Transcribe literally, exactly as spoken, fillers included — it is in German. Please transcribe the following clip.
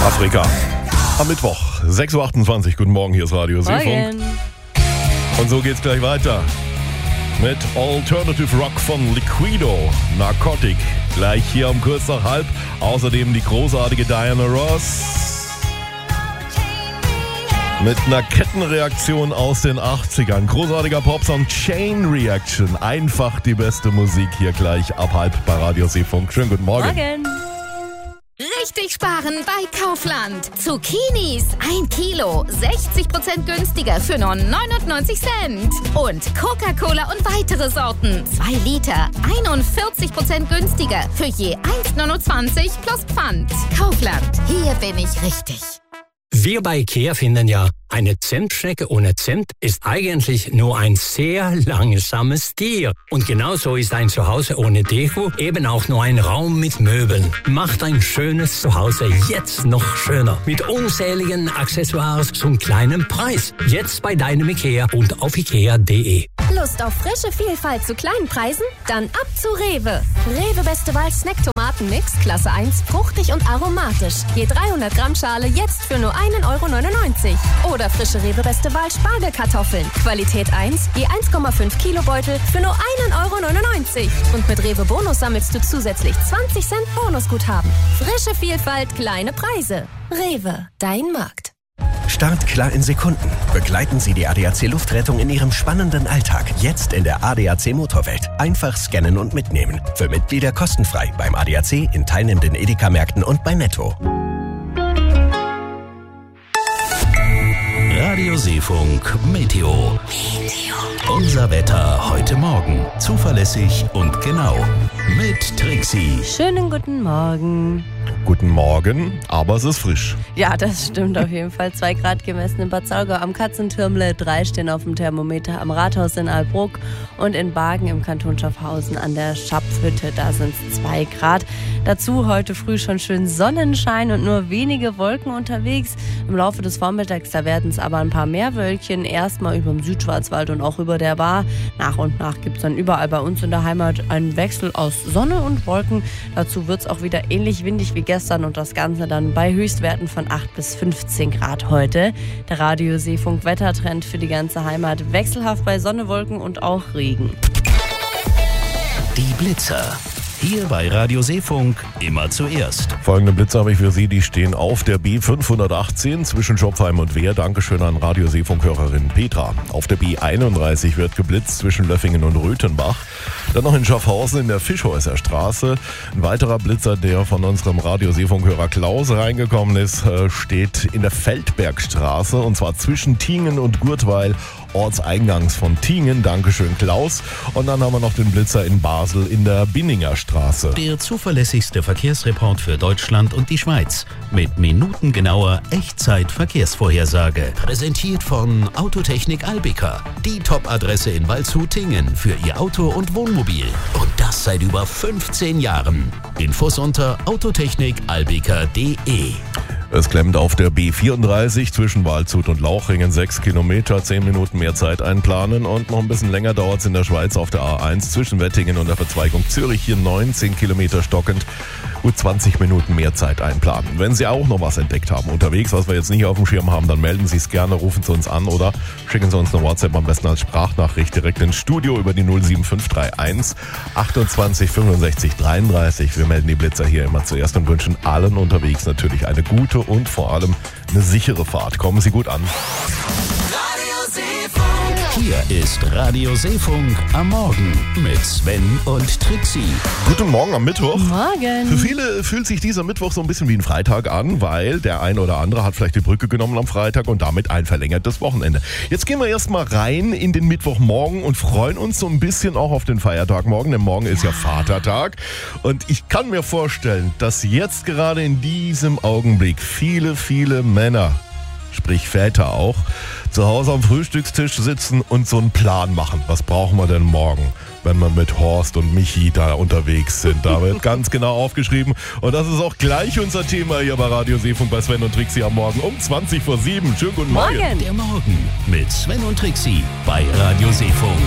Afrika. Am Mittwoch, sechs Uhr achtundzwanzig. Guten Morgen, hier ist Radio Seefunk. Und so geht's gleich weiter mit Alternative Rock von Liquido, Narcotic. Gleich hier um kurz nach halb. Außerdem die großartige Diana Ross mit einer Kettenreaktion aus den achtzigern. Großartiger Popsong Chain Reaction. Einfach die beste Musik hier gleich ab halb bei Radio Seefunk. Schönen guten Morgen. Morgen. Richtig sparen bei Kaufland. Zucchinis ein Kilo, sechzig Prozent günstiger für nur neunundneunzig Cent. Und Coca-Cola und weitere Sorten, zwei Liter, einundvierzig Prozent günstiger für je eins neunundzwanzig plus Pfand. Kaufland, hier bin ich richtig. Wir bei IKEA finden ja, eine Zimtschnecke ohne Zimt ist eigentlich nur ein sehr langsames Tier. Und genauso ist ein Zuhause ohne Deko eben auch nur ein Raum mit Möbeln. Macht ein schönes Zuhause jetzt noch schöner. Mit unzähligen Accessoires zum kleinen Preis. Jetzt bei deinem IKEA und auf ikea punkt de. Lust auf frische Vielfalt zu kleinen Preisen? Dann ab zu Rewe. Rewe Beste Wahl Snack-Tomaten-Mix, Klasse eins, fruchtig und aromatisch. Je dreihundert Gramm Schale jetzt für nur ein Euro neunundneunzig. Oder frische Rewe Beste Wahl Spargelkartoffeln. Qualität eins, je eins Komma fünf Kilo Beutel für nur ein Euro neunundneunzig. Und mit Rewe Bonus sammelst du zusätzlich zwanzig Cent Bonusguthaben. Frische Vielfalt, kleine Preise. Rewe, dein Markt. Startklar in Sekunden. Begleiten Sie die A D A C Luftrettung in Ihrem spannenden Alltag. Jetzt in der A D A C Motorwelt. Einfach scannen und mitnehmen. Für Mitglieder kostenfrei beim A D A C, in teilnehmenden Edeka-Märkten und bei Netto. Radio Seefunk Meteo. Unser Wetter heute Morgen. Zuverlässig und genau. Mit Trixie. Schönen guten Morgen. Guten Morgen, aber es ist frisch. Ja, das stimmt auf jeden Fall. Zwei Grad gemessen in Bad Saulgau am Katzentürmle, drei stehen auf dem Thermometer am Rathaus in Albruck und in Bargen im Kanton Schaffhausen an der Schapfhütte, da sind es zwei Grad. Dazu heute früh schon schön Sonnenschein und nur wenige Wolken unterwegs. Im Laufe des Vormittags, da werden es aber ein paar mehr Wölkchen, erstmal über dem Südschwarzwald und auch über der Baar. Nach und nach gibt es dann überall bei uns in der Heimat einen Wechsel aus Sonne und Wolken. Dazu wird es auch wieder ähnlich windig wie gestern und das Ganze dann bei Höchstwerten von acht bis fünfzehn Grad heute. Der Radio Seefunk Wettertrend für die ganze Heimat wechselhaft bei Sonne, Wolken und auch Regen. Die Blitzer. Hier bei Radio Seefunk immer zuerst. Folgende Blitze habe ich für Sie, die stehen auf der B fünfhundertachtzehn zwischen Schopfheim und Wehr. Dankeschön an Radio Seefunk-Hörerin Petra. Auf der B einunddreißig wird geblitzt zwischen Löffingen und Röthenbach. Dann noch in Schaffhausen in der Fischhäuser Straße. Ein weiterer Blitzer, der von unserem Radio Seefunk-Hörer Klaus reingekommen ist, steht in der Feldbergstraße und zwar zwischen Tingen und Gurtweil, ortseingangs von Tingen. Dankeschön, Klaus. Und dann haben wir noch den Blitzer in Basel in der Binninger Straße. Der zuverlässigste Verkehrsreport für Deutschland und die Schweiz. Mit minutengenauer Echtzeit-Verkehrsvorhersage. Präsentiert von Autotechnik Albika. Die Top-Adresse in Waldshut-Tingen für Ihr Auto und Wohnmobil. Und das seit über fünfzehn Jahren. Infos unter autotechnik albika punkt de. Es klemmt auf der B vierunddreißig zwischen Waldshut und Lauchringen sechs Kilometer, zehn Minuten mehr Zeit einplanen und noch ein bisschen länger dauert es in der Schweiz auf der A eins zwischen Wettingen und der Verzweigung Zürich hier neunzehn Kilometer stockend. Gut zwanzig Minuten mehr Zeit einplanen. Wenn Sie auch noch was entdeckt haben unterwegs, was wir jetzt nicht auf dem Schirm haben, dann melden Sie es gerne, rufen Sie uns an oder schicken Sie uns eine WhatsApp am besten als Sprachnachricht direkt ins Studio über die null sieben fünf drei eins achtundzwanzig fünfundsechzig dreiunddreißig. Wir melden die Blitzer hier immer zuerst und wünschen allen unterwegs natürlich eine gute und vor allem eine sichere Fahrt. Kommen Sie gut an. Hier ist Radio Seefunk am Morgen mit Sven und Trixie. Guten Morgen am Mittwoch. Morgen. Für viele fühlt sich dieser Mittwoch so ein bisschen wie ein Freitag an, weil der ein oder andere hat vielleicht die Brücke genommen am Freitag und damit ein verlängertes Wochenende. Jetzt gehen wir erstmal rein in den Mittwochmorgen und freuen uns so ein bisschen auch auf den Feiertag morgen, denn morgen ist ja Vatertag. Und ich kann mir vorstellen, dass jetzt gerade in diesem Augenblick viele, viele Männer, sprich Väter auch, zu Hause am Frühstückstisch sitzen und so einen Plan machen. Was brauchen wir denn morgen, wenn wir mit Horst und Michi da unterwegs sind? Da wird ganz genau aufgeschrieben. Und das ist auch gleich unser Thema hier bei Radio Seefunk bei Sven und Trixie am Morgen um zwanzig vor sieben. Schönen guten Morgen. Morgen. Der Morgen mit Sven und Trixie bei Radio Seefunk.